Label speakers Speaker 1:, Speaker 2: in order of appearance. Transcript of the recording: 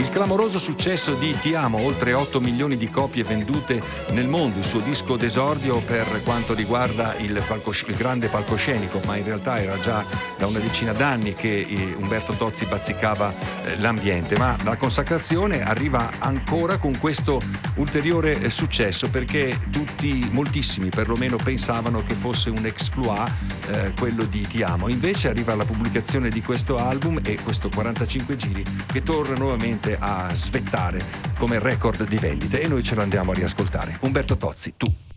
Speaker 1: Il clamoroso successo di Ti amo, oltre 8 milioni di copie vendute nel mondo, il suo disco d'esordio per quanto riguarda il grande palcoscenico, ma in realtà era già da una decina d'anni che Umberto Tozzi bazzicava l'ambiente, ma la consacrazione arriva ancora con questo ulteriore successo, perché moltissimi perlomeno pensavano che fosse un exploit quello di Ti amo. Invece arriva la pubblicazione di questo album e questo 45 giri che torna nuovamente a svettare come record di vendite, e noi ce lo andiamo a riascoltare. Umberto Tozzi, Tu.